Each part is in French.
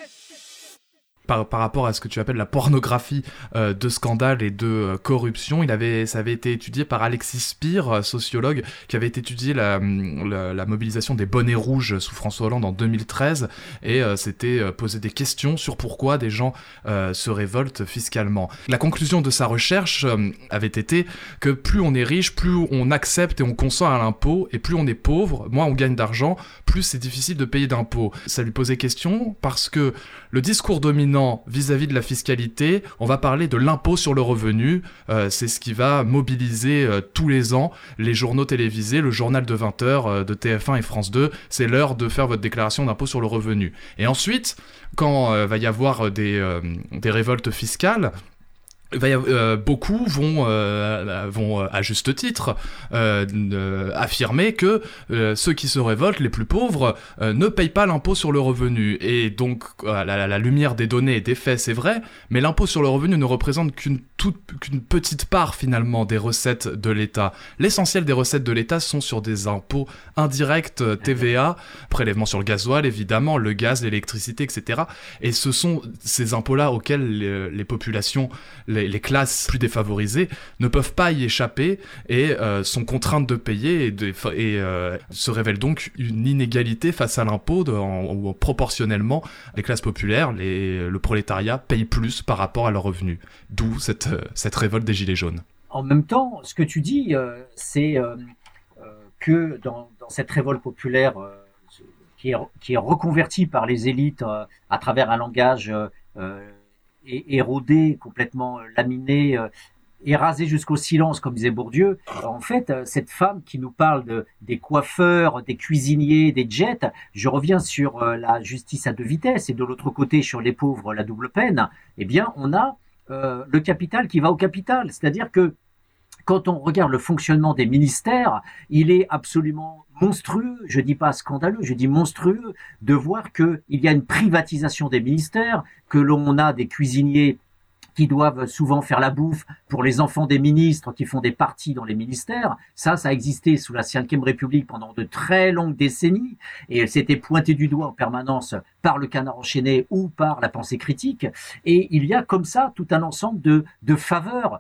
Par rapport à ce que tu appelles la pornographie de scandale et de corruption, ça avait été étudié par Alexis Spire, sociologue, qui avait étudié la mobilisation des bonnets rouges sous François Hollande en 2013, et s'était posé des questions sur pourquoi des gens se révoltent fiscalement. La conclusion de sa recherche avait été que plus on est riche, plus on accepte et on consent à l'impôt, et plus on est pauvre, moins on gagne d'argent, plus c'est difficile de payer d'impôts. Ça lui posait question parce que le discours dominant vis-à-vis de la fiscalité, on va parler de l'impôt sur le revenu. C'est ce qui va mobiliser tous les ans les journaux télévisés, le journal de 20h de TF1 et France 2. C'est l'heure de faire votre déclaration d'impôt sur le revenu. Et ensuite, quand va y avoir des révoltes fiscales, beaucoup vont à juste titre affirmer que ceux qui se révoltent, les plus pauvres, ne payent pas l'impôt sur le revenu. Et donc, à la lumière des données et des faits, c'est vrai, mais l'impôt sur le revenu ne représente qu'une petite part, finalement, des recettes de l'État. L'essentiel des recettes de l'État sont sur des impôts indirects, TVA, prélèvement sur le gasoil, évidemment, le gaz, l'électricité, etc. Et ce sont ces impôts-là auxquels les populations, les classes plus défavorisées ne peuvent pas y échapper et sont contraintes de payer et se révèle donc une inégalité face à l'impôt où proportionnellement les classes populaires, le prolétariat payent plus par rapport à leurs revenus. D'où cette révolte des Gilets jaunes. En même temps, ce que tu dis, c'est que dans cette révolte populaire qui est reconvertie par les élites à travers un langage érodé, complètement laminé, érasé jusqu'au silence, comme disait Bourdieu. En fait, cette femme qui nous parle des coiffeurs, des cuisiniers, des jets, je reviens sur la justice à deux vitesses et de l'autre côté, sur les pauvres, la double peine. Eh bien, on a le capital qui va au capital. C'est-à-dire que quand on regarde le fonctionnement des ministères, il est absolument monstrueux, je dis pas scandaleux, je dis monstrueux, de voir qu'il y a une privatisation des ministères, que l'on a des cuisiniers qui doivent souvent faire la bouffe pour les enfants des ministres qui font des parties dans les ministères. Ça a existé sous la Ve République pendant de très longues décennies et elle s'était pointée du doigt en permanence par le Canard enchaîné ou par la Pensée critique. Et il y a comme ça tout un ensemble de faveurs,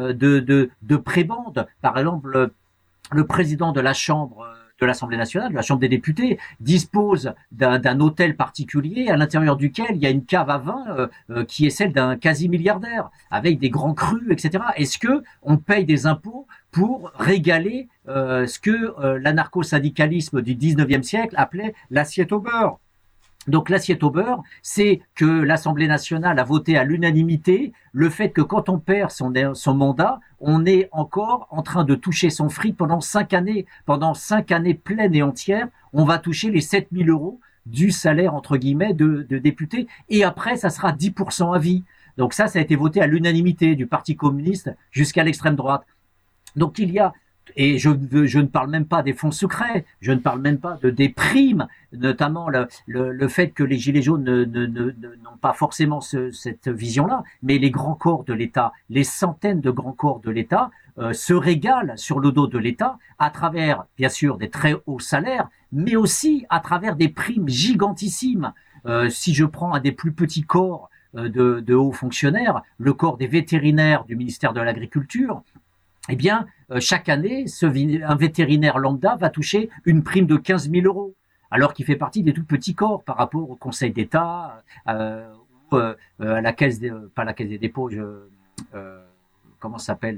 de prébendes. Par exemple, le président de la Chambre de l'Assemblée nationale, de la Chambre des députés, dispose d'un hôtel particulier à l'intérieur duquel il y a une cave à vin qui est celle d'un quasi-milliardaire, avec des grands crus, etc. Est-ce que on paye des impôts pour régaler ce que l'anarcho-syndicalisme du 19e siècle appelait l'assiette au beurre? Donc l'assiette au beurre, c'est que l'Assemblée nationale a voté à l'unanimité le fait que quand on perd son mandat, on est encore en train de toucher son fric pendant 5 années. Pendant 5 années pleines et entières, on va toucher les 7 000 euros du salaire, entre guillemets, de député. Et après, ça sera 10% à vie. Donc ça a été voté à l'unanimité du Parti communiste jusqu'à l'extrême droite. Donc il y a... Et je ne parle même pas des fonds secrets, je ne parle même pas des primes, notamment le fait que les Gilets jaunes n'ont pas forcément cette vision-là, mais les grands corps de l'État, les centaines de grands corps de l'État se régalent sur le dos de l'État à travers, bien sûr, des très hauts salaires, mais aussi à travers des primes gigantissimes. Si je prends un des plus petits corps de hauts fonctionnaires, le corps des vétérinaires du ministère de l'Agriculture, eh bien, chaque année, un vétérinaire lambda va toucher une prime de 15 000 euros, alors qu'il fait partie des tout petits corps par rapport au Conseil d'État, ou à la Caisse pas la Caisse des dépôts, comment ça s'appelle,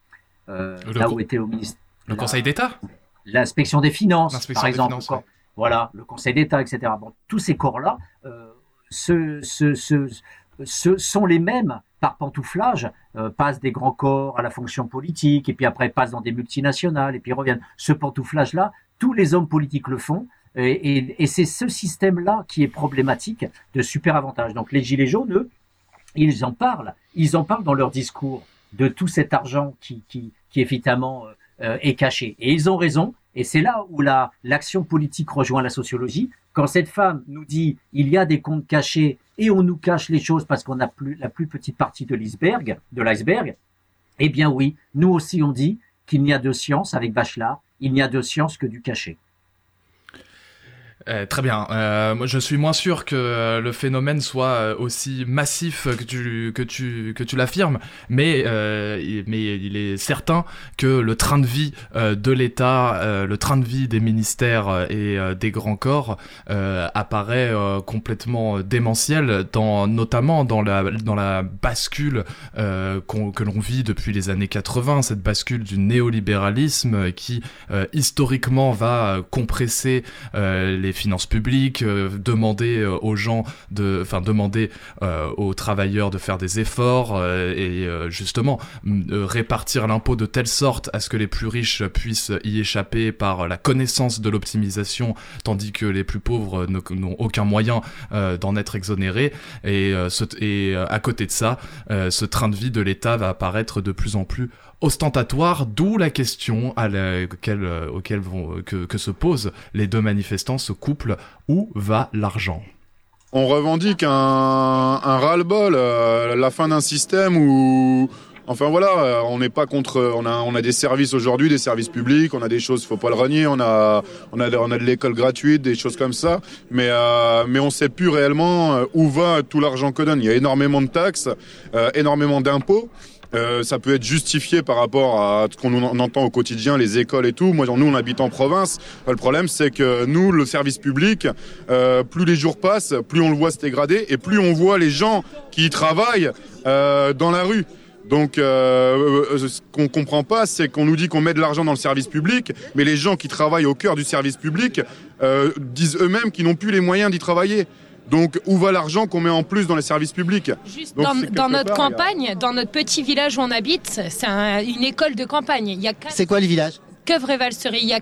là où était au ministère. Le Conseil d'État ? L'inspection des finances, L'inspection par exemple. des finances, ouais. Voilà, le Conseil d'État, etc. Bon, tous ces corps-là sont les mêmes par pantouflage, passent des grands corps à la fonction politique, et puis après passent dans des multinationales, et puis reviennent. Ce pantouflage-là, tous les hommes politiques le font, et c'est ce système-là qui est problématique de superavantage. Donc les Gilets jaunes, eux, ils en parlent dans leur discours de tout cet argent qui évidemment est caché. Et ils ont raison, et c'est là où l'action politique rejoint la sociologie. Quand cette femme nous dit il y a des comptes cachés et on nous cache les choses parce qu'on n'a plus la plus petite partie de l'iceberg, eh bien oui, nous aussi on dit qu'il n'y a de science avec Bachelard, il n'y a de science que du cachet. Très bien. Moi, je suis moins sûr que le phénomène soit aussi massif que tu l'affirmes, mais il est certain que le train de vie de l'État, le train de vie des ministères et des grands corps apparaît complètement démentiel, notamment dans la bascule que l'on vit depuis les années 80, cette bascule du néolibéralisme qui historiquement va compresser les finances publiques, demander aux gens demander aux travailleurs de faire des efforts et justement répartir l'impôt de telle sorte à ce que les plus riches puissent y échapper par la connaissance de l'optimisation, tandis que les plus pauvres n'ont aucun moyen d'en être exonérés. Et à côté de ça, ce train de vie de l'État va apparaître de plus en plus ostentatoire, d'où la question que se posent les deux manifestants, ce couple: où va l'argent? On revendique un ras-le-bol, la fin d'un système où... Enfin voilà, on n'est pas contre. On a des services aujourd'hui, des services publics, on a des choses, faut pas le renier. On a de l'école gratuite, des choses comme ça. Mais on sait plus réellement où va tout l'argent que donne. Il y a énormément de taxes, énormément d'impôts. Ça peut être justifié par rapport à ce qu'on entend au quotidien, les écoles et tout. Moi, nous, on habite en province. Le problème, c'est que nous, le service public, plus les jours passent, plus on le voit se dégrader et plus on voit les gens qui y travaillent dans la rue. Donc, ce qu'on comprend pas, c'est qu'on nous dit qu'on met de l'argent dans le service public, mais les gens qui travaillent au cœur du service public disent eux-mêmes qu'ils n'ont plus les moyens d'y travailler. Donc, où va l'argent qu'on met en plus dans les services publics? Juste dans notre campagne, dans notre petit village où on habite, c'est une école de campagne. C'est quoi le village? Queuvre-et-Valsery. Il y a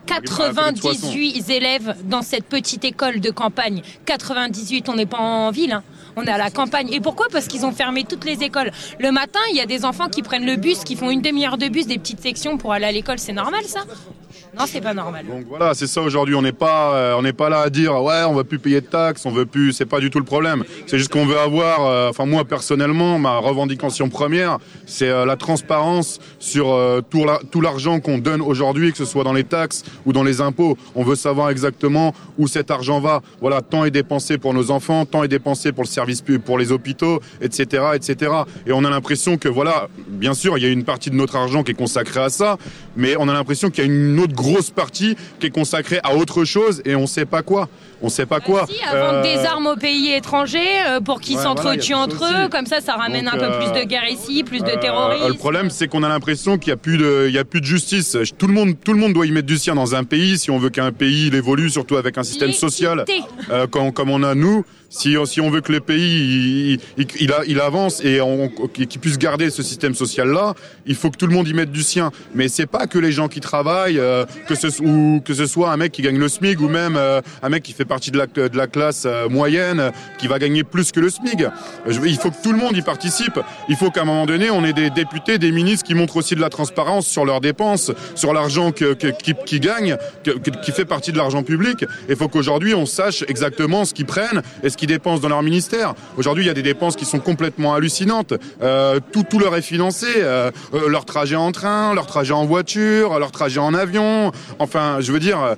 98 élèves dans cette petite école de campagne. 98, on n'est pas en ville, hein. On est à la campagne. Et pourquoi? Parce qu'ils ont fermé toutes les écoles. Le matin, il y a des enfants qui prennent le bus, qui font une demi-heure de bus, des petites sections pour aller à l'école. C'est normal, ça? Non, c'est pas normal. Donc voilà, c'est ça aujourd'hui. On n'est pas là à dire ouais, on va plus payer de taxes, on veut plus. C'est pas du tout le problème. C'est juste qu'on veut avoir. Enfin moi personnellement, ma revendication première, c'est la transparence sur tout l'argent qu'on donne aujourd'hui, que ce soit dans les taxes ou dans les impôts. On veut savoir exactement où cet argent va. Voilà, tant est dépensé pour nos enfants, tant est dépensé pour le service public, pour les hôpitaux, etc., etc. Et on a l'impression que voilà, bien sûr, il y a une partie de notre argent qui est consacrée à ça, mais on a l'impression qu'il y a une autre grosse partie qui est consacrée à autre chose et on sait pas quoi. On sait pas quoi. Si, à vendre des armes aux pays étrangers pour qu'ils s'entretuent entre eux, comme ça ramène un peu plus de guerre ici, plus de terrorisme. Le problème, c'est qu'on a l'impression qu'il y a plus de justice. Tout le monde doit y mettre du sien dans un pays si on veut qu'un pays il évolue, surtout avec un système social comme on a nous. Si on veut que le pays il avance et qu'il puisse garder ce système social là, il faut que tout le monde y mette du sien. Mais c'est pas que les gens qui travaillent, que ce soit un mec qui gagne le SMIC ou même un mec qui fait partie de la classe moyenne qui va gagner plus que le SMIC. Il faut que tout le monde y participe. Il faut qu'à un moment donné, on ait des députés, des ministres qui montrent aussi de la transparence sur leurs dépenses, sur l'argent qu'ils gagnent, qui fait partie de l'argent public. Il faut qu'aujourd'hui on sache exactement ce qu'ils prennent et ce qu'ils dépensent dans leur ministère. Aujourd'hui, il y a des dépenses qui sont complètement hallucinantes. Tout leur est financé. Leur trajet en train, leur trajet en voiture, leur trajet en avion. Enfin, je veux dire, à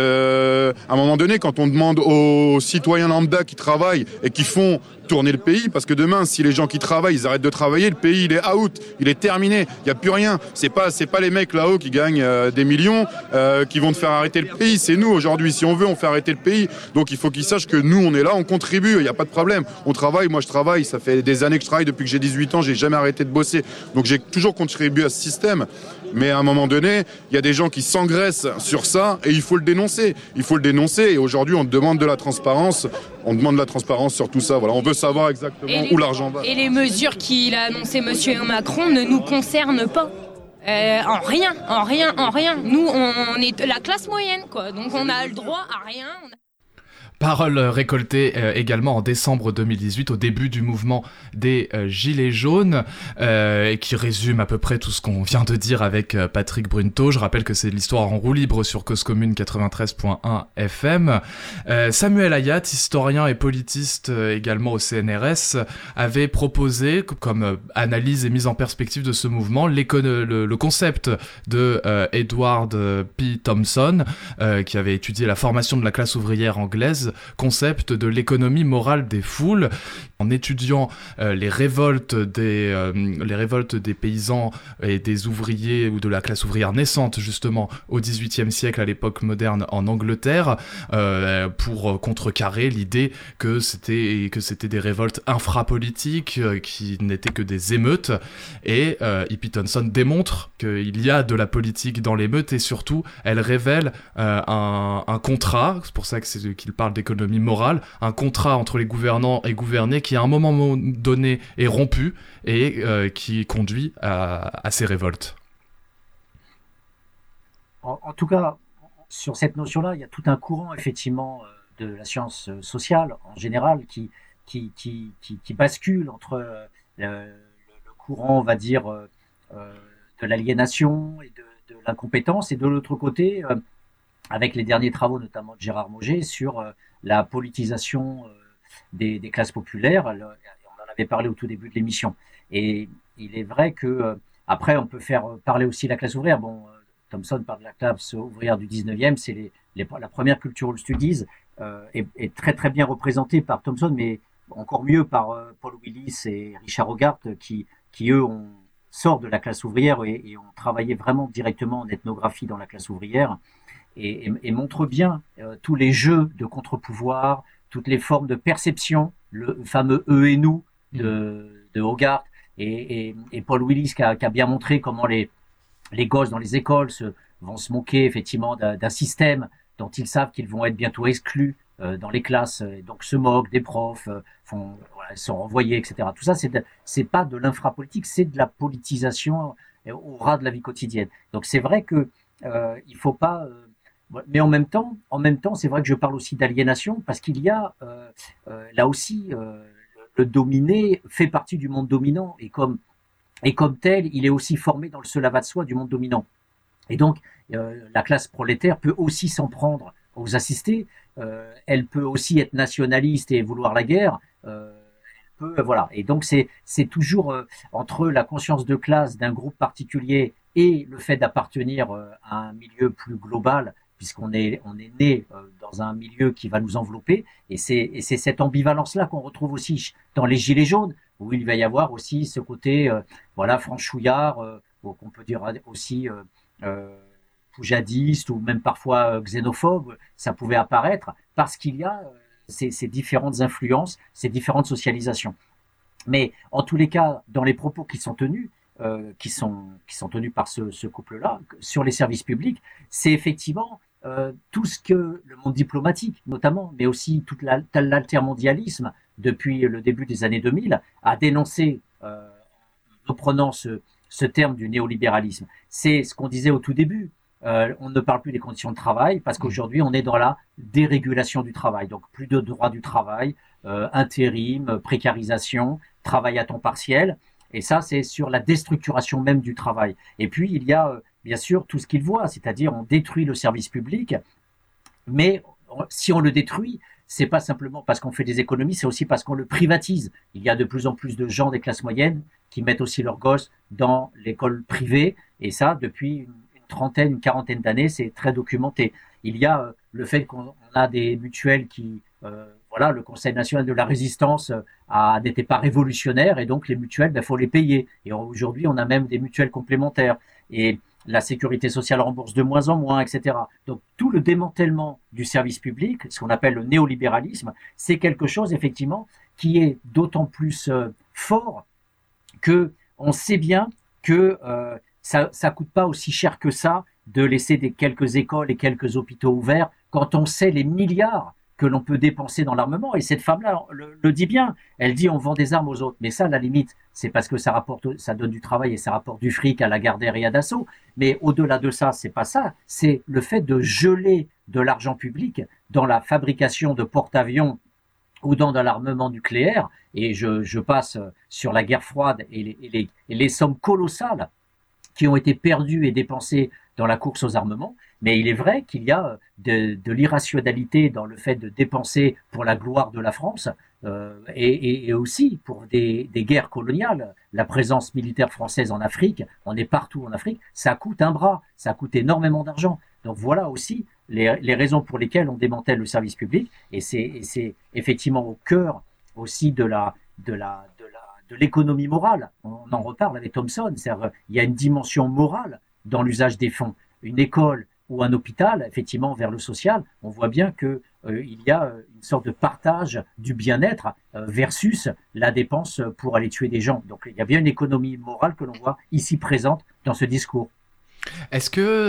un moment donné, quand on demande aux citoyens lambda qui travaillent et qui font tourner le pays, parce que demain, si les gens qui travaillent, ils arrêtent de travailler, le pays, il est out, il est terminé, il n'y a plus rien. C'est pas les mecs là-haut qui gagnent des millions qui vont te faire arrêter le pays. C'est nous, aujourd'hui. Si on veut, on fait arrêter le pays. Donc, il faut qu'ils sachent que nous, on est là, on contribue, il n'y a pas de problème. On travaille, moi je travaille, ça fait des années que je travaille, depuis que j'ai 18 ans, j'ai jamais arrêté de bosser. Donc, j'ai toujours contribué à ce système. Mais à un moment donné, il y a des gens qui s'engraissent sur ça et il faut le dénoncer. Il faut le dénoncer et aujourd'hui, on demande de la transparence. On demande de la transparence sur tout ça. Voilà, on veut savoir exactement où l'argent va. Et les mesures qu'il a annoncées M. Macron ne nous concernent pas. En rien. Nous, on est la classe moyenne, quoi. Donc on a le droit à rien. Paroles récoltées également en décembre 2018, au début du mouvement des Gilets jaunes, et qui résume à peu près tout ce qu'on vient de dire avec Patrick Brunto. Je rappelle que c'est l'histoire en roue libre sur Cause Commune 93.1 FM. Samuel Ayat, historien et politiste également au CNRS, avait proposé comme analyse et mise en perspective de ce mouvement le concept de Edward P. Thompson, qui avait étudié la formation de la classe ouvrière anglaise, concept de l'économie morale des foules. En étudiant les révoltes des paysans et des ouvriers ou de la classe ouvrière naissante justement au XVIIIe siècle, à l'époque moderne en Angleterre, pour contrecarrer l'idée que c'était des révoltes infrapolitiques qui n'étaient que des émeutes. Et Hippie Thompson démontre qu'il y a de la politique dans l'émeute, et surtout elle révèle un contrat, c'est pour ça qu'il parle d'économie morale, un contrat entre les gouvernants et gouvernés qui à un moment donné est rompu et qui conduit à ces révoltes. En tout cas, sur cette notion-là, il y a tout un courant effectivement de la science sociale en général qui bascule entre le courant, on va dire, de l'aliénation et de l'incompétence, et de l'autre côté, avec les derniers travaux notamment de Gérard Mauger sur la politisation des classes populaires. On en avait parlé au tout début de l'émission. Et il est vrai que après on peut faire parler aussi la classe ouvrière. Bon, Thompson parle de la classe ouvrière du 19e, c'est la première Cultural Studies est très très bien représentée par Thompson, mais encore mieux par Paul Willis et Richard Hogarth qui eux sortent de la classe ouvrière et ont travaillé vraiment directement en ethnographie dans la classe ouvrière et montrent bien tous les jeux de contre-pouvoir, toutes les formes de perception, le fameux eux et nous de Hogarth et Paul Willis qui a bien montré comment les gosses dans les écoles vont se moquer effectivement d'un système dont ils savent qu'ils vont être bientôt exclus dans les classes, et donc se moquent des profs, sont renvoyés, etc. Tout ça, c'est pas de l'infrapolitique, c'est de la politisation au ras de la vie quotidienne. Donc c'est vrai que il faut pas. Mais en même temps, c'est vrai que je parle aussi d'aliénation parce qu'il y a là aussi le dominé fait partie du monde dominant et comme tel, il est aussi formé dans le seul avat de soi du monde dominant. Et donc, la classe prolétaire peut aussi s'en prendre aux assistés. Elle peut aussi être nationaliste et vouloir la guerre. Voilà. Et donc, c'est toujours entre la conscience de classe d'un groupe particulier et le fait d'appartenir à un milieu plus global, puisqu'on est né dans un milieu qui va nous envelopper. Et c'est cette ambivalence-là qu'on retrouve aussi dans les Gilets jaunes, où il va y avoir aussi ce côté franchouillard, qu'on peut dire aussi poujadiste ou même parfois xénophobe. Ça pouvait apparaître parce qu'il y a ces différentes influences, ces différentes socialisations. Mais en tous les cas, dans les propos qui sont tenus, qui sont tenus par ce couple-là sur les services publics, c'est effectivement tout ce que le monde diplomatique notamment, mais aussi tout l'altermondialisme depuis le début des années 2000 a dénoncé, reprenant ce terme du néolibéralisme. C'est ce qu'on disait au tout début. On ne parle plus des conditions de travail parce qu'aujourd'hui on est dans la dérégulation du travail, donc plus de droit du travail, intérim, précarisation, travail à temps partiel, et ça c'est sur la déstructuration même du travail. Et puis il y a bien sûr tout ce qu'il voit, c'est-à-dire on détruit le service public, mais si on le détruit, c'est pas simplement parce qu'on fait des économies, c'est aussi parce qu'on le privatise. Il y a de plus en plus de gens des classes moyennes qui mettent aussi leurs gosses dans l'école privée, et ça depuis une quarantaine d'années, c'est très documenté. Il y a le fait qu'on a des mutuelles qui, le Conseil national de la résistance n'était pas révolutionnaire et donc les mutuelles, faut les payer. Et aujourd'hui, on a même des mutuelles complémentaires et la sécurité sociale rembourse de moins en moins, etc. Donc tout le démantèlement du service public, ce qu'on appelle le néolibéralisme, c'est quelque chose effectivement qui est d'autant plus fort que on sait bien que ça coûte pas aussi cher que ça de laisser quelques écoles et quelques hôpitaux ouverts quand on sait les milliards que l'on peut dépenser dans l'armement. Et cette femme-là le dit bien. Elle dit on vend des armes aux autres. Mais ça, à la limite, c'est parce que ça donne du travail et ça rapporte du fric à Lagardère et à Dassault. Mais au-delà de ça, c'est pas ça. C'est le fait de geler de l'argent public dans la fabrication de porte-avions ou dans de l'armement nucléaire, et je passe sur la guerre froide et les sommes colossales qui ont été perdues et dépensées dans la course aux armements. Mais il est vrai qu'il y a de l'irrationalité dans le fait de dépenser pour la gloire de la France, et aussi pour des guerres coloniales. La présence militaire française en Afrique, on est partout en Afrique, ça coûte un bras, ça coûte énormément d'argent. Donc voilà aussi les raisons pour lesquelles on démantèle le service public, et c'est effectivement au cœur aussi de l'économie morale. On en reparle avec Thomson, c'est-à-dire il y a une dimension morale dans l'usage des fonds. Une école ou un hôpital, effectivement, vers le social, on voit bien que il y a une sorte de partage du bien-être versus la dépense pour aller tuer des gens. Donc il y a bien une économie morale que l'on voit ici présente dans ce discours. Est-ce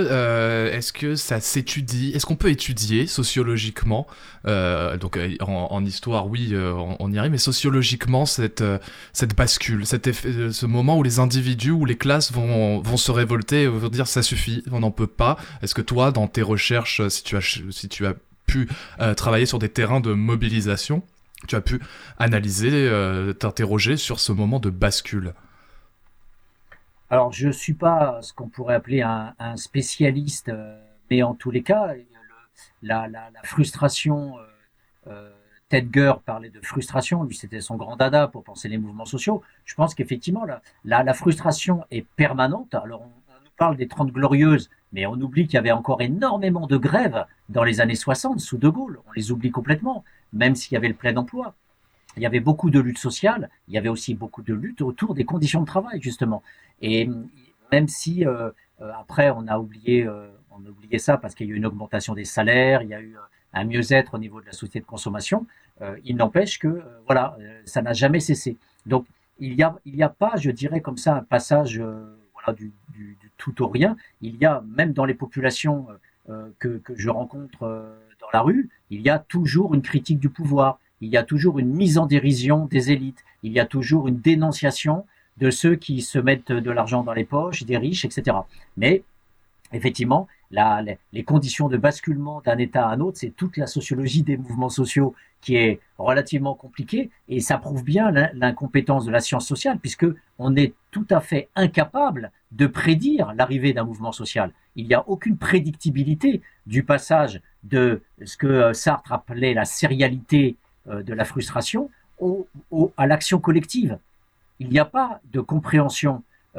que ça s'étudie? Est-ce qu'on peut étudier sociologiquement, donc en histoire, oui, on y arrive, mais sociologiquement cette bascule, ce moment où les individus ou les classes vont se révolter, vont dire ça suffit, on n'en peut pas. Est-ce que toi, dans tes recherches, si tu as pu travailler sur des terrains de mobilisation, tu as pu analyser, t'interroger sur ce moment de bascule? Alors, je suis pas ce qu'on pourrait appeler un spécialiste, mais en tous les cas, la frustration, Tedger parlait de frustration, lui c'était son grand dada pour penser les mouvements sociaux. Je pense qu'effectivement, la frustration est permanente. Alors, on nous parle des 30 glorieuses, mais on oublie qu'il y avait encore énormément de grèves dans les années 60 sous De Gaulle. On les oublie complètement, même s'il y avait le plein emploi. Il y avait beaucoup de luttes sociales, il y avait aussi beaucoup de luttes autour des conditions de travail, justement. Et même si après on a oublié ça parce qu'il y a eu une augmentation des salaires, il y a eu un mieux-être au niveau de la société de consommation, il n'empêche que ça n'a jamais cessé. Donc il y a pas, je dirais comme ça, un passage du tout au rien. Il y a même dans les populations que je rencontre dans la rue, il y a toujours une critique du pouvoir. Il y a toujours une mise en dérision des élites. Il y a toujours une dénonciation de ceux qui se mettent de l'argent dans les poches, des riches, etc. Mais effectivement, les conditions de basculement d'un État à un autre, c'est toute la sociologie des mouvements sociaux qui est relativement compliquée, et ça prouve bien l'incompétence de la science sociale, puisque on est tout à fait incapable de prédire l'arrivée d'un mouvement social. Il n'y a aucune prédictibilité du passage de ce que Sartre appelait la sérialité de la frustration à l'action collective. Il n'y a pas de compréhension.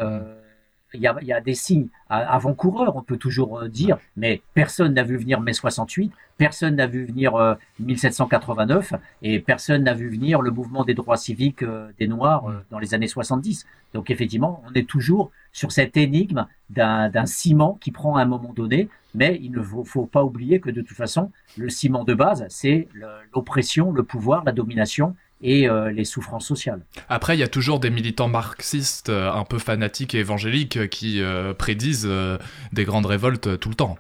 Il y a des signes avant-coureurs, on peut toujours dire, mais personne n'a vu venir mai 68, personne n'a vu venir 1789, et personne n'a vu venir le mouvement des droits civiques des Noirs dans les années 70. Donc effectivement, on est toujours sur cette énigme d'un ciment qui prend à un moment donné, mais il ne faut pas oublier que de toute façon, le ciment de base, c'est l'oppression, le pouvoir, la domination, et les souffrances sociales. Après, il y a toujours des militants marxistes un peu fanatiques et évangéliques qui prédisent des grandes révoltes tout le temps.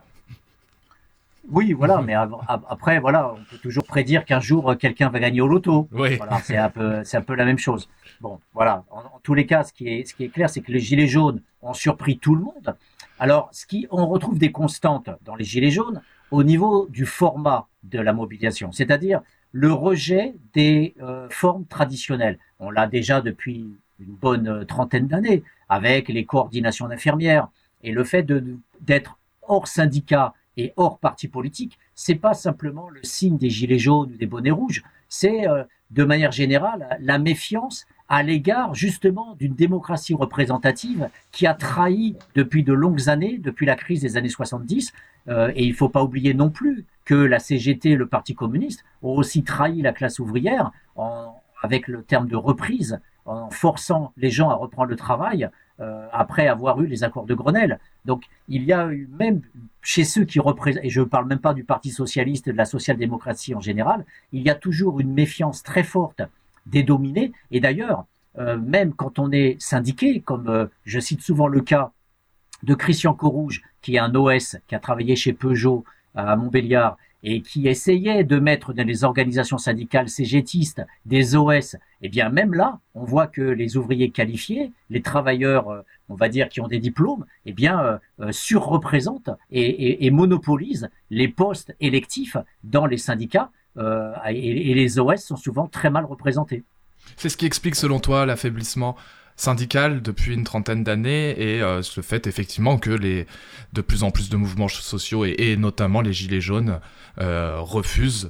Oui, voilà, mais après, voilà, on peut toujours prédire qu'un jour quelqu'un va gagner au loto. Oui. Voilà, c'est un peu la même chose. Bon, voilà. En tous les cas, ce qui est clair, c'est que les gilets jaunes ont surpris tout le monde. Alors, on retrouve des constantes dans les gilets jaunes au niveau du format de la mobilisation, c'est-à-dire le rejet des formes traditionnelles. On l'a déjà depuis une bonne trentaine d'années avec les coordinations d'infirmières, et le fait d'être hors syndicat et hors parti politique, c'est pas simplement le signe des gilets jaunes ou des bonnets rouges, c'est de manière générale la méfiance à l'égard justement d'une démocratie représentative qui a trahi depuis de longues années, depuis la crise des années 70, et il faut pas oublier non plus que la CGT et le Parti communiste ont aussi trahi la classe ouvrière avec le terme de reprise, en forçant les gens à reprendre le travail après avoir eu les accords de Grenelle. Donc il y a eu même chez ceux qui représentent, et je ne parle même pas du Parti socialiste et de la social-démocratie en général, il y a toujours une méfiance très forte des dominés. Et d'ailleurs, même quand on est syndiqué, comme je cite souvent le cas de Christian Corouge, qui est un OS, qui a travaillé chez Peugeot à Montbéliard, et qui essayaient de mettre dans les organisations syndicales cégétistes des OS, eh bien même là, on voit que les ouvriers qualifiés, les travailleurs, on va dire, qui ont des diplômes, eh bien surreprésentent et monopolisent les postes électifs dans les syndicats, et les OS sont souvent très mal représentés. C'est ce qui explique selon toi l'affaiblissement syndical depuis une trentaine d'années et le fait effectivement que de plus en plus de mouvements sociaux et notamment les Gilets jaunes refusent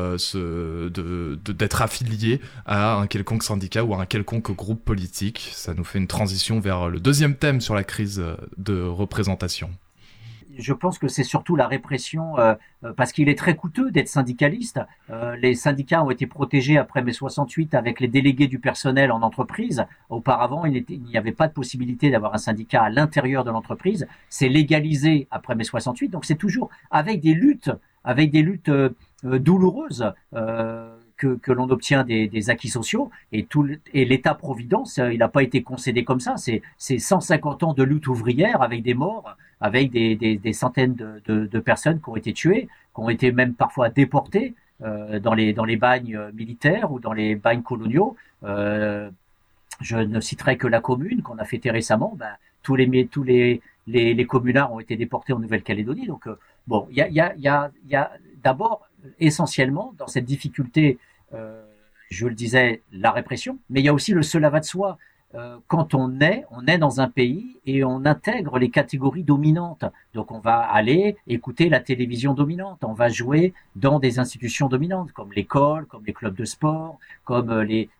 d'être affiliés à un quelconque syndicat ou à un quelconque groupe politique. Ça nous fait une transition vers le deuxième thème sur la crise de représentation. Je pense que c'est surtout la répression, parce qu'il est très coûteux d'être syndicaliste. Les syndicats ont été protégés après mai 68 avec les délégués du personnel en entreprise. Auparavant, il n'y avait pas de possibilité d'avoir un syndicat à l'intérieur de l'entreprise. C'est légalisé après mai 68, donc c'est toujours avec des luttes douloureuses que l'on obtient des acquis sociaux, et l'État-providence, il n'a pas été concédé comme ça. C'est 150 ans de lutte ouvrière avec des morts, avec des centaines de personnes qui ont été tuées, qui ont été même parfois déportées dans les bagnes militaires ou dans les bagnes coloniaux. Je ne citerai que la Commune qu'on a fêtée récemment. Tous les communards ont été déportés en Nouvelle-Calédonie. Donc bon, il y a d'abord essentiellement dans cette difficulté, je le disais, la répression, mais il y a aussi le cela va de soi. Quand on est dans un pays et on intègre les catégories dominantes. Donc on va aller écouter la télévision dominante, on va jouer dans des institutions dominantes comme l'école, comme les clubs de sport, comme les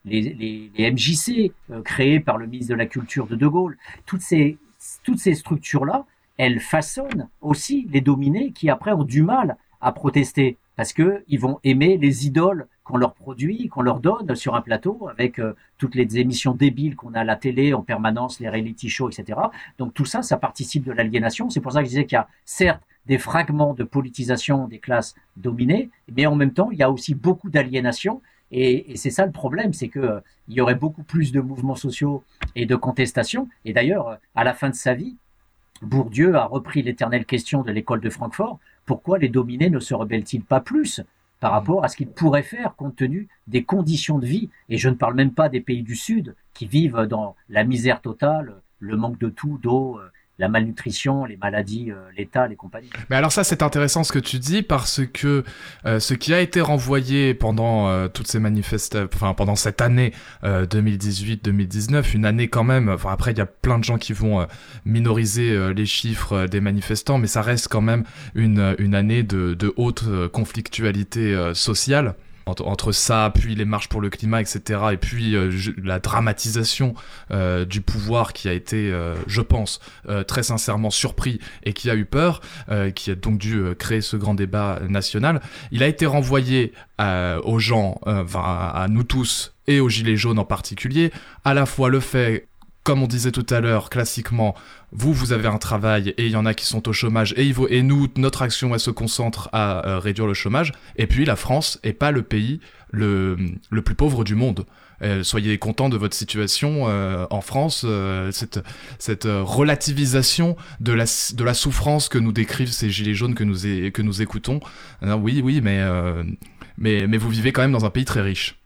MJC créés par le ministre de la Culture de Gaulle. Toutes ces structures-là, elles façonnent aussi les dominés qui après ont du mal à protester parce que ils vont aimer les idoles qu'on leur produit, qu'on leur donne sur un plateau avec toutes les émissions débiles qu'on a à la télé en permanence, les reality shows, etc. Donc tout ça, ça participe de l'aliénation. C'est pour ça que je disais qu'il y a certes des fragments de politisation des classes dominées, mais en même temps, il y a aussi beaucoup d'aliénation. Et c'est ça le problème, c'est que il y aurait beaucoup plus de mouvements sociaux et de contestations. Et d'ailleurs, à la fin de sa vie, Bourdieu a repris l'éternelle question de l'école de Francfort. Pourquoi les dominés ne se rebellent-ils pas plus par rapport à ce qu'ils pourraient faire compte tenu des conditions de vie? Et je ne parle même pas des pays du Sud qui vivent dans la misère totale, le manque de tout, d'eau, la malnutrition, les maladies létales et compagnie. Mais alors ça, c'est intéressant ce que tu dis parce que ce qui a été renvoyé pendant toutes ces pendant cette année 2018-2019, une année quand même, enfin après il y a plein de gens qui vont minoriser les chiffres des manifestants, mais ça reste quand même une année de haute conflictualité sociale. Entre ça, puis les marches pour le climat, etc., et puis la dramatisation du pouvoir qui a été, je pense, très sincèrement surpris et qui a eu peur, qui a donc dû créer ce grand débat national. Il a été renvoyé aux gens, à nous tous, et aux Gilets jaunes en particulier, à la fois le fait, comme on disait tout à l'heure, classiquement, vous avez un travail et il y en a qui sont au chômage et nous, notre action, elle se concentre à réduire le chômage. Et puis la France est pas le pays le plus pauvre du monde. Soyez contents de votre situation en France, cette relativisation de la souffrance que nous décrivent ces gilets jaunes que nous écoutons. Oui, mais vous vivez quand même dans un pays très riche.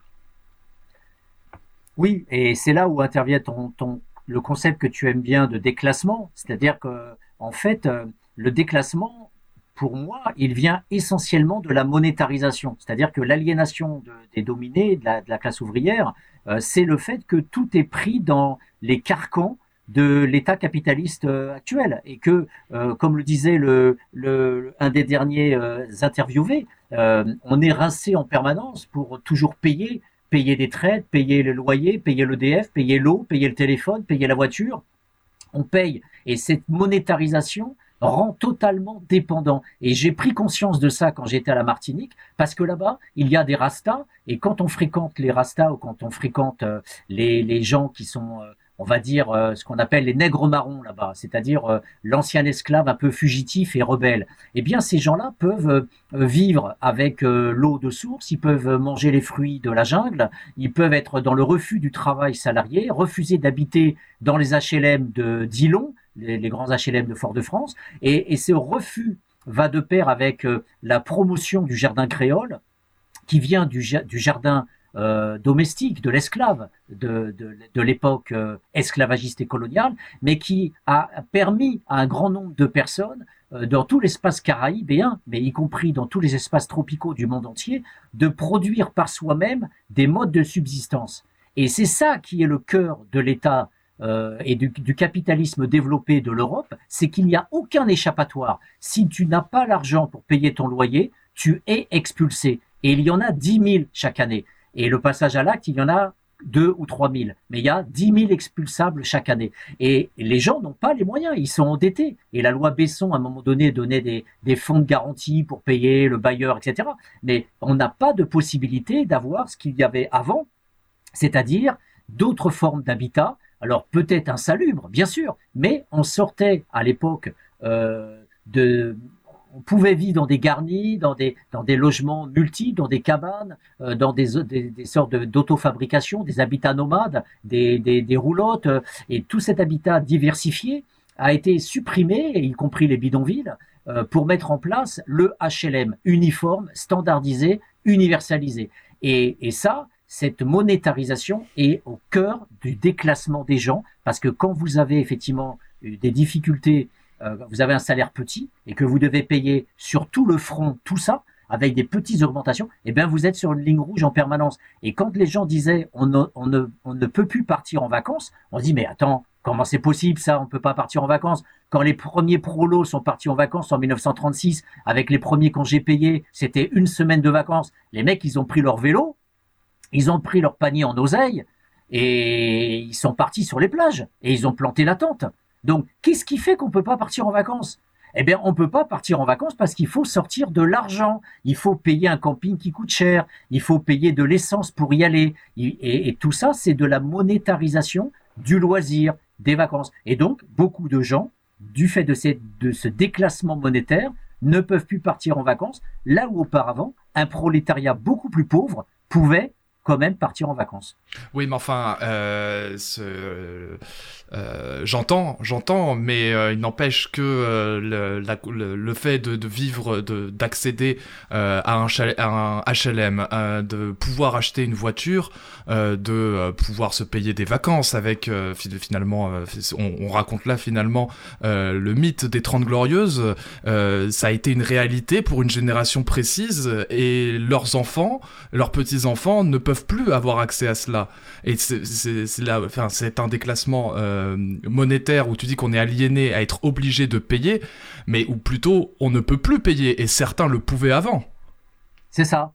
Oui, et c'est là où intervient le concept que tu aimes bien de déclassement, c'est-à-dire que en fait, le déclassement, pour moi, il vient essentiellement de la monétarisation, c'est-à-dire que l'aliénation des dominés, de la classe ouvrière, c'est le fait que tout est pris dans les carcans de l'État capitaliste actuel, et que, comme le disait un des derniers interviewés, on est rincé en permanence pour toujours payer des traites, payer le loyer, payer l'EDF, payer l'eau, payer le téléphone, payer la voiture. On paye. Et cette monétarisation rend totalement dépendant. Et j'ai pris conscience de ça quand j'étais à la Martinique, parce que là-bas, il y a des rastas, et quand on fréquente les rastas, ou quand on fréquente les gens qui sont... on va dire ce qu'on appelle les nègres marrons là-bas, c'est-à-dire l'ancien esclave un peu fugitif et rebelle. Eh bien, ces gens-là peuvent vivre avec l'eau de source, ils peuvent manger les fruits de la jungle, ils peuvent être dans le refus du travail salarié, refuser d'habiter dans les HLM de Dillon, les grands HLM de Fort-de-France, et ce refus va de pair avec la promotion du jardin créole, qui vient du jardin domestique, de l'esclave, de l'époque esclavagiste et coloniale, mais qui a permis à un grand nombre de personnes dans tout l'espace caraïbéen, mais y compris dans tous les espaces tropicaux du monde entier, de produire par soi-même des modes de subsistance. Et c'est ça qui est le cœur de l'État et du capitalisme développé de l'Europe, c'est qu'il n'y a aucun échappatoire. Si tu n'as pas l'argent pour payer ton loyer, tu es expulsé. Et il y en a 10 000 chaque année. Et le passage à l'acte, il y en a 2 ou 3 000. Mais il y a 10 000 expulsables chaque année. Et les gens n'ont pas les moyens, ils sont endettés. Et la loi Besson, à un moment donné, donnait des fonds de garantie pour payer le bailleur, etc. Mais on n'a pas de possibilité d'avoir ce qu'il y avait avant, c'est-à-dire d'autres formes d'habitat. Alors peut-être insalubre, bien sûr, mais on sortait à l'époque on pouvait vivre dans des garnis, dans des logements multiples, dans des cabanes, dans des sortes d'autofabrication, des habitats nomades, des roulottes, et tout cet habitat diversifié a été supprimé, y compris les bidonvilles, pour mettre en place le HLM uniforme, standardisé, universalisé. Et ça, cette monétarisation est au cœur du déclassement des gens, parce que quand vous avez effectivement des difficultés, vous avez un salaire petit et que vous devez payer sur tout le front tout ça, avec des petites augmentations, eh bien vous êtes sur une ligne rouge en permanence. Et quand les gens disaient on ne peut plus partir en vacances, on se dit mais attends, comment c'est possible ça, on peut pas partir en vacances? Quand les premiers prolos sont partis en vacances en 1936, avec les premiers congés payés, c'était 1 semaine de vacances. Les mecs, ils ont pris leur vélo, ils ont pris leur panier en oseille et ils sont partis sur les plages et ils ont planté la tente. Donc, qu'est-ce qui fait qu'on peut pas partir en vacances? Eh bien, on peut pas partir en vacances parce qu'il faut sortir de l'argent. Il faut payer un camping qui coûte cher. Il faut payer de l'essence pour y aller. Et tout ça, c'est de la monétarisation du loisir, des vacances. Et donc, beaucoup de gens, du fait de ce déclassement monétaire, ne peuvent plus partir en vacances, là où auparavant, un prolétariat beaucoup plus pauvre pouvait quand même partir en vacances. Oui, mais enfin, j'entends, mais il n'empêche que le fait de vivre, d'accéder à un HLM, de pouvoir acheter une voiture, de pouvoir se payer des vacances avec, finalement, on raconte là finalement le mythe des 30 Glorieuses, ça a été une réalité pour une génération précise et leurs enfants, leurs petits-enfants ne peuvent plus avoir accès à cela. Et c'est là, enfin, c'est un déclassement monétaire où tu dis qu'on est aliéné à être obligé de payer, mais où plutôt on ne peut plus payer, et certains le pouvaient avant. C'est ça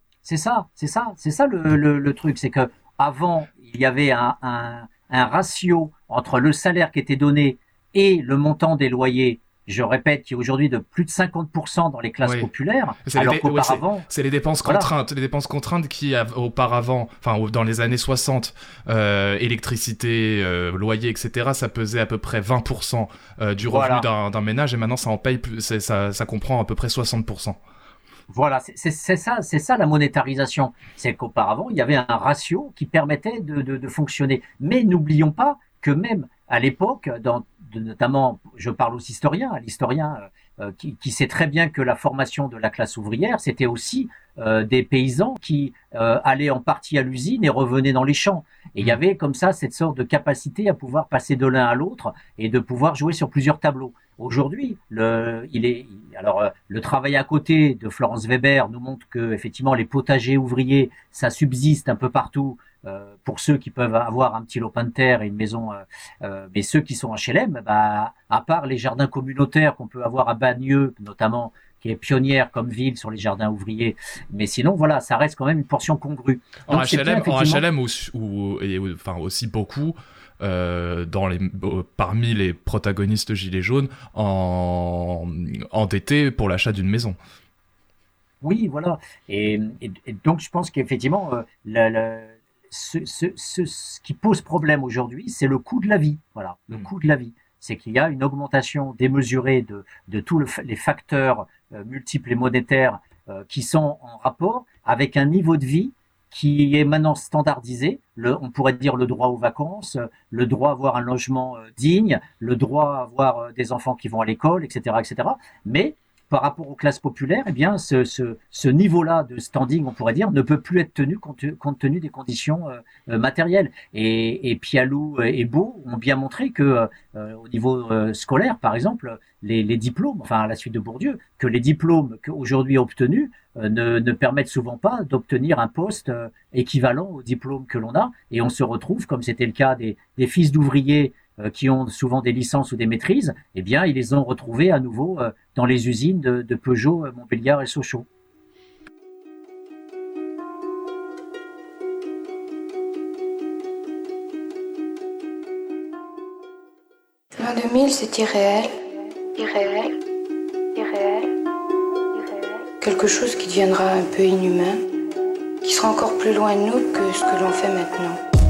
le truc, c'est que avant il y avait un ratio entre le salaire qui était donné et le montant des loyers. Je répète, qui est aujourd'hui de plus de 50% dans les classes populaires, alors qu'auparavant... c'est les dépenses contraintes, les dépenses contraintes qui, auparavant, enfin, dans les années 60, électricité, loyer, etc., ça pesait à peu près 20% du revenu d'un ménage, et maintenant, ça en paye plus, ça comprend à peu près 60%. Voilà, c'est ça la monétarisation. C'est qu'auparavant, il y avait un ratio qui permettait de fonctionner. Mais n'oublions pas que même à l'époque, notamment, je parle aux historiens, qui sait très bien que la formation de la classe ouvrière, c'était aussi des paysans qui allaient en partie à l'usine et revenaient dans les champs. Et il y avait comme ça cette sorte de capacité à pouvoir passer de l'un à l'autre et de pouvoir jouer sur plusieurs tableaux. Aujourd'hui, le travail à côté de Florence Weber nous montre que effectivement les potagers ouvriers, ça subsiste un peu partout. Pour ceux qui peuvent avoir un petit lopin de terre et une maison, mais ceux qui sont HLM, à part les jardins communautaires qu'on peut avoir à Bagneux, notamment, qui est pionnière comme ville sur les jardins ouvriers, mais sinon, voilà, ça reste quand même une portion congrue. Donc, en HLM enfin, aussi beaucoup, parmi les protagonistes Gilets jaunes, endettés pour l'achat d'une maison. Oui, voilà. Et donc, je pense qu'effectivement, ce qui pose problème aujourd'hui, c'est le coût de la vie. Voilà, le coût de la vie. C'est qu'il y a une augmentation démesurée de tous les facteurs multiples et monétaires qui sont en rapport avec un niveau de vie qui est maintenant standardisé. On pourrait dire le droit aux vacances, le droit à avoir un logement digne, le droit à avoir des enfants qui vont à l'école, etc., etc. Mais par rapport aux classes populaires, eh bien, ce niveau-là de standing, on pourrait dire, ne peut plus être tenu compte tenu des conditions matérielles. Et Pialou et Beau ont bien montré que au niveau scolaire, par exemple, les diplômes, enfin à la suite de Bourdieu, que les diplômes qu'aujourd'hui obtenus ne permettent souvent pas d'obtenir un poste équivalent au diplôme que l'on a. Et on se retrouve, comme c'était le cas des fils d'ouvriers qui ont souvent des licences ou des maîtrises, eh bien, ils les ont retrouvés à nouveau dans les usines de Peugeot, Montbéliard et Sochaux. L'an 2000, c'est irréel. Quelque chose qui deviendra un peu inhumain, qui sera encore plus loin de nous que ce que l'on fait maintenant.